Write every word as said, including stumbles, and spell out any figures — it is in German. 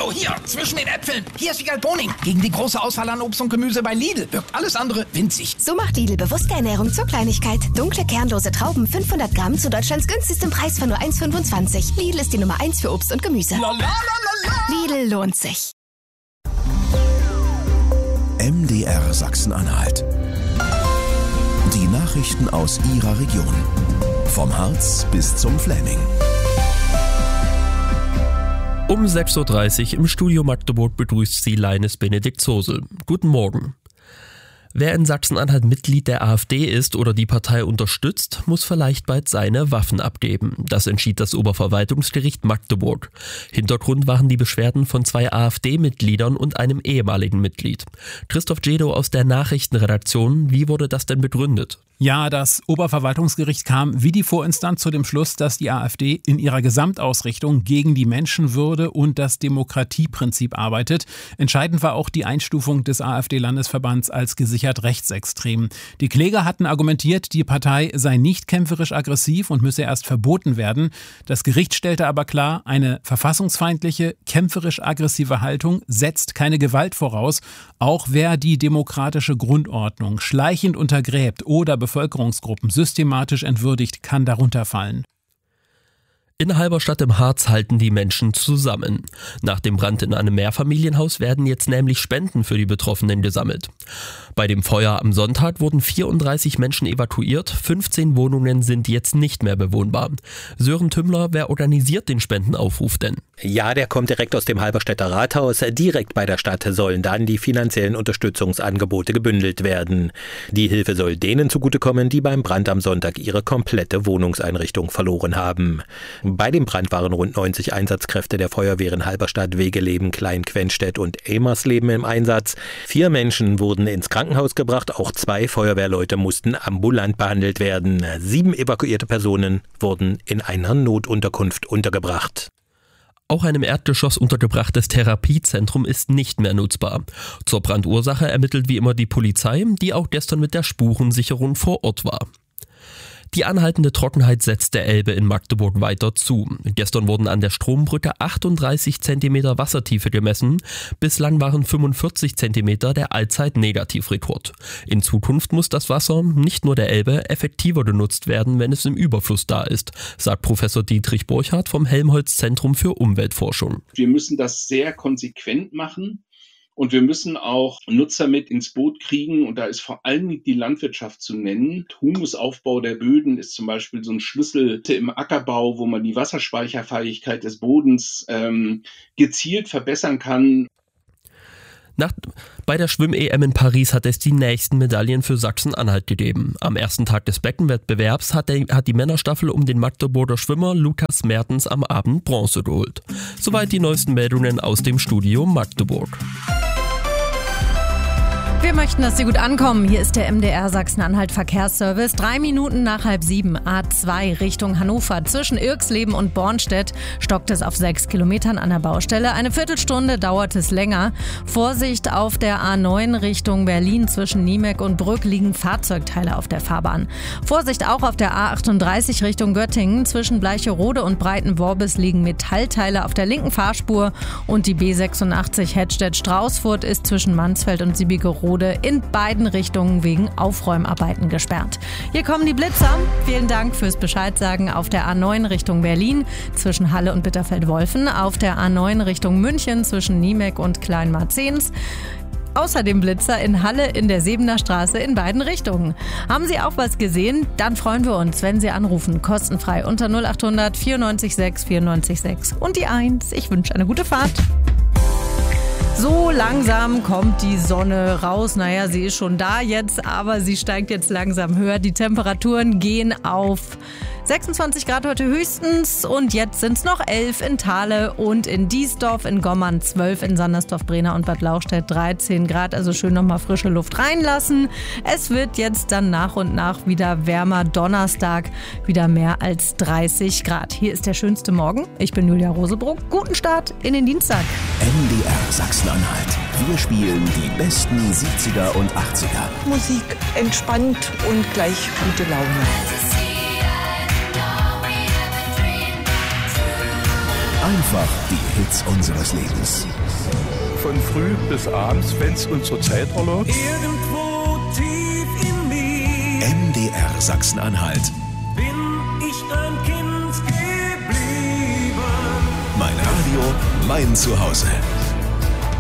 Hallo, hier, zwischen den Äpfeln. Hier ist Wiegald Boning. Gegen die große Auswahl an Obst und Gemüse bei Lidl wirkt alles andere winzig. So macht Lidl bewusste Ernährung zur Kleinigkeit. Dunkle, kernlose Trauben, fünfhundert Gramm zu Deutschlands günstigstem Preis von nur eins Komma fünfundzwanzig. Lidl ist die Nummer eins für Obst und Gemüse. La, la, la, la, la. Lidl lohnt sich. M D R Sachsen-Anhalt. Die Nachrichten aus Ihrer Region. Vom Harz bis zum Fläming. Um sechs Uhr dreißig im Studio Magdeburg begrüßt Sie Leines Benedikt Zosel. Guten Morgen. Wer in Sachsen-Anhalt Mitglied der AfD ist oder die Partei unterstützt, muss vielleicht bald seine Waffen abgeben. Das entschied das Oberverwaltungsgericht Magdeburg. Hintergrund waren die Beschwerden von zwei AfD-Mitgliedern und einem ehemaligen Mitglied. Christoph Jedow aus der Nachrichtenredaktion, wie wurde das denn begründet? Ja, das Oberverwaltungsgericht kam wie die Vorinstanz zu dem Schluss, dass die AfD in ihrer Gesamtausrichtung gegen die Menschenwürde und das Demokratieprinzip arbeitet. Entscheidend war auch die Einstufung des AfD-Landesverbands als gesichert rechtsextrem. Die Kläger hatten argumentiert, die Partei sei nicht kämpferisch aggressiv und müsse erst verboten werden. Das Gericht stellte aber klar, eine verfassungsfeindliche, kämpferisch aggressive Haltung setzt keine Gewalt voraus. Auch wer die demokratische Grundordnung schleichend untergräbt oder Bevölkerungsgruppen systematisch entwürdigt, kann darunter fallen. In Halberstadt im Harz halten die Menschen zusammen. Nach dem Brand in einem Mehrfamilienhaus werden jetzt nämlich Spenden für die Betroffenen gesammelt. Bei dem Feuer am Sonntag wurden vierunddreißig Menschen evakuiert, fünfzehn Wohnungen sind jetzt nicht mehr bewohnbar. Sören Tümmler, wer organisiert den Spendenaufruf denn? Ja, der kommt direkt aus dem Halberstädter Rathaus. Direkt bei der Stadt sollen dann die finanziellen Unterstützungsangebote gebündelt werden. Die Hilfe soll denen zugutekommen, die beim Brand am Sonntag ihre komplette Wohnungseinrichtung verloren haben. Bei dem Brand waren rund neunzig Einsatzkräfte der Feuerwehren Halberstadt, Wegeleben, Klein-Quenstedt und Emersleben im Einsatz. Vier Menschen wurden ins Krankenhaus gebracht, auch zwei Feuerwehrleute mussten ambulant behandelt werden. Sieben evakuierte Personen wurden in einer Notunterkunft untergebracht. Auch ein im Erdgeschoss untergebrachtes Therapiezentrum ist nicht mehr nutzbar. Zur Brandursache ermittelt wie immer die Polizei, die auch gestern mit der Spurensicherung vor Ort war. Die anhaltende Trockenheit setzt der Elbe in Magdeburg weiter zu. Gestern wurden an der Strombrücke achtunddreißig Zentimeter Wassertiefe gemessen. Bislang waren fünfundvierzig Zentimeter der Allzeit-Negativrekord. In Zukunft muss das Wasser, nicht nur der Elbe, effektiver genutzt werden, wenn es im Überfluss da ist, sagt Professor Dietrich Burchardt vom Helmholtz-Zentrum für Umweltforschung. Wir müssen das sehr konsequent machen. Und wir müssen auch Nutzer mit ins Boot kriegen. Und da ist vor allem die Landwirtschaft zu nennen. Humusaufbau der Böden ist zum Beispiel so ein Schlüssel im Ackerbau, wo man die Wasserspeicherfähigkeit des Bodens ähm, gezielt verbessern kann. Nach, bei der Schwimm-E M in Paris hat es die nächsten Medaillen für Sachsen-Anhalt gegeben. Am ersten Tag des Beckenwettbewerbs hat, der, hat die Männerstaffel um den Magdeburger Schwimmer Lukas Mertens am Abend Bronze geholt. Soweit die neuesten Meldungen aus dem Studio Magdeburg. Wir möchten, dass Sie gut ankommen. Hier ist der M D R Sachsen-Anhalt Verkehrsservice. Drei Minuten nach halb sieben, A zwei Richtung Hannover. Zwischen Irxleben und Bornstedt stockt es auf sechs Kilometern an der Baustelle. Eine Viertelstunde dauert es länger. Vorsicht auf der A neun Richtung Berlin. Zwischen Niemek und Brück liegen Fahrzeugteile auf der Fahrbahn. Vorsicht auch auf der A achtunddreißig Richtung Göttingen. Zwischen Bleicherode und Breitenworbis liegen Metallteile auf der linken Fahrspur. Und die B sechsundachtzig Hettstedt-Straußfurt ist zwischen Mansfeld und Siebigerode in beiden Richtungen wegen Aufräumarbeiten gesperrt. Hier kommen die Blitzer. Vielen Dank fürs Bescheidsagen auf der A neun Richtung Berlin zwischen Halle und Bitterfeld-Wolfen, auf der A neun Richtung München zwischen Niemek und Kleinmarzens. Außerdem Blitzer in Halle in der Sebener Straße in beiden Richtungen. Haben Sie auch was gesehen? Dann freuen wir uns, wenn Sie anrufen. Kostenfrei unter null acht hundert vierundneunzig sechs vierundneunzig sechs und die eins. Ich wünsche eine gute Fahrt. So langsam kommt die Sonne raus. Naja, sie ist schon da jetzt, aber sie steigt jetzt langsam höher. Die Temperaturen gehen auf sechsundzwanzig Grad heute höchstens und jetzt sind es noch elf in Thale und in Diesdorf, in Gommern zwölf, in Sandersdorf, Brena und Bad Lauchstädt dreizehn Grad. Also schön nochmal frische Luft reinlassen. Es wird jetzt dann nach und nach wieder wärmer. Donnerstag wieder mehr als dreißig Grad. Hier ist der schönste Morgen. Ich bin Julia Rosebruck. Guten Start in den Dienstag. M D R Sachsen-Anhalt. Wir spielen die besten siebziger und achtziger. Musik entspannt und gleich gute Laune. Einfach die Hits unseres Lebens. Von früh bis abends, wenn es unsere Zeit erlaubt. Irgendwo tief in mir. M D R Sachsen-Anhalt. Bin ich ein Kind geblieben. Mein Radio, mein Zuhause.